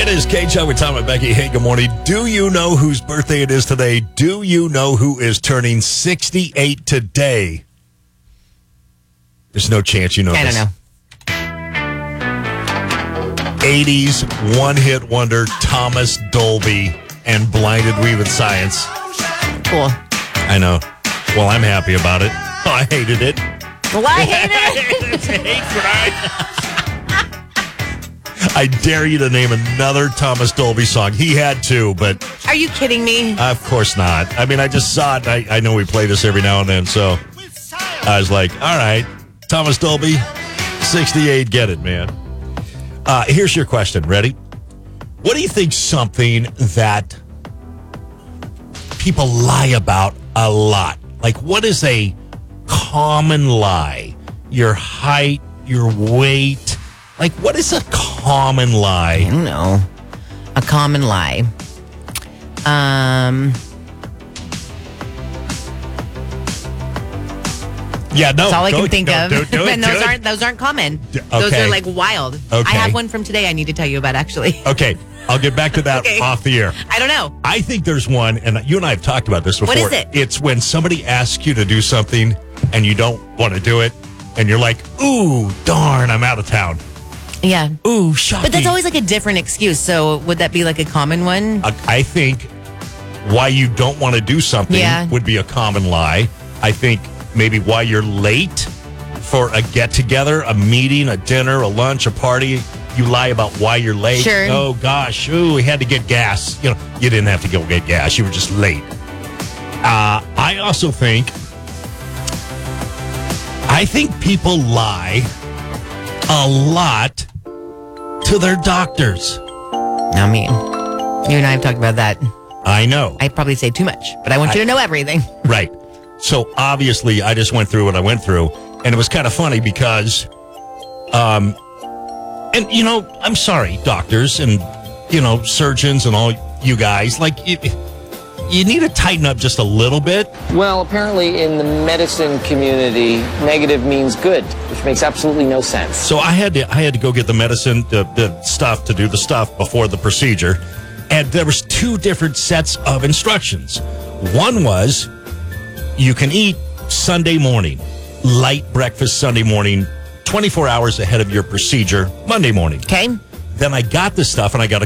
It is K-Show with Tom and Becky. Hey, good morning. Do you know whose birthday it is today? Do you know who is turning 68 today? There's no chance you know I this. don't know. 80s one-hit wonder Thomas Dolby and Blinded We with Science. Cool. I know. Well, I'm happy about it. Oh, I hated it. Well, I hate it. I dare you to name another Thomas Dolby song. He had to, but... Are you kidding me? Of course not. I mean, I just saw it. I know we play this every now and then, so I was like, all right, Thomas Dolby, 68, get it, man. Here's your question. Ready? What do you think something that people lie about a lot? Like, what is a common lie? Your height, your weight. Like, what is a common lie? I don't know. A common lie. Yeah, no. That's all I can think of. Do And it. those aren't common. Okay. Those are like wild. Okay. I have one from today I need to tell you about, actually. Okay, I'll get back to that Okay. off the air. I don't know. I think there's one, and you and I have talked about this before. What is it? It's when somebody asks you to do something and you don't want to do it, and you're like, ooh, darn, I'm out of town. Yeah. Ooh, shocking. But that's always like a different excuse. So would that be like a common one? I think why you don't want to do something Yeah. would be a common lie. I think maybe why you're late for a get-together, a meeting, a dinner, a lunch, a party. You lie about why you're late. Sure. Oh, gosh. Ooh, we had to get gas. You know, you didn't have to go get gas. You were just late. I also think people lie a lot to their doctors. I mean, you and I have talked about that. I know. I probably say too much, but I want you to know everything. Right. So obviously, I just went through what I went through, and it was kind of funny because, and you know, I'm sorry, doctors and surgeons and all you guys, like you need to tighten up just a little bit. Well, apparently in the medicine community, negative means good, which makes absolutely no sense. So I had to go get the medicine, the stuff to do the stuff before the procedure, and there was two different sets of instructions. One was you can eat Sunday morning, light breakfast Sunday morning, 24 hours ahead of your procedure Monday morning. Okay. Then I got the stuff and I got